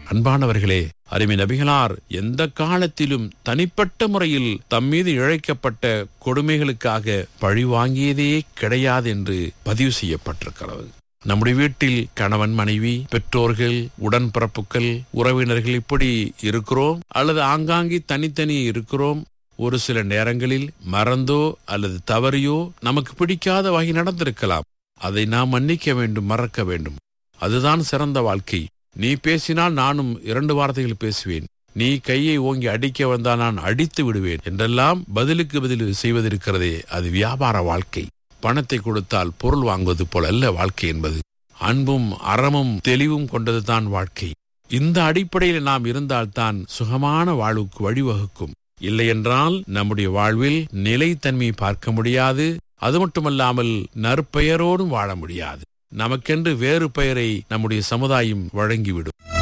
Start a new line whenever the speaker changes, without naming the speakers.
அன்பானவர்களே, அருமை நபிகளார் எந்த காலத்திலும் தனிப்பட்ட முறையில் தம்மீது இழைக்கப்பட்ட கொடுமைகளுக்காக பழி வாங்கியதே கிடையாது என்று பதிவு செய்யப்பட்டிருக்கிறது. நம்முடைய வீட்டில் கணவன், மனைவி, பெற்றோர்கள், உடன்பிறப்புகள், உறவினர்கள் இப்படி இருக்கிறோம், அல்லது ஆங்காங்கே தனித்தனி இருக்கிறோம். ஒரு சில நேரங்களில் மறந்தோ அல்லது தவறியோ நமக்கு பிடிக்காத வகை நடந்திருக்கலாம். அதை நாம் மன்னிக்க வேண்டும், மறக்க வேண்டும். அதுதான் சிறந்த வாழ்க்கை. நீ பேசினால் நானும் 2 வார்த்தைகள் பேசுவேன், நீ கையை ஓங்கி அடிக்க வந்தால் நான் அடித்து விடுவேன் என்றெல்லாம் பதிலுக்கு பதில் செய்வதிருக்கிறதே, அது வியாபார வாழ்க்கை. பணத்தை கொடுத்தால் பொருள் வாங்குவது போல அல்ல வாழ்க்கை என்பது. அன்பும் அறமும் தெளிவும் கொண்டதுதான் வாழ்க்கை. இந்த அடிப்படையில் நாம் இருந்தால்தான் சுகமான வாழ்வுக்கு வழிவகுக்கும். இல்லையென்றால் நம்முடைய வாழ்வில் நிலைத்தன்மையை பார்க்க முடியாது. அது மட்டுமல்லாமல் நற்பெயரோடும் வாழ முடியாது. நமக்கென்று வேறு பெயரை நம்முடைய சமுதாயம் வழங்கிவிடும்.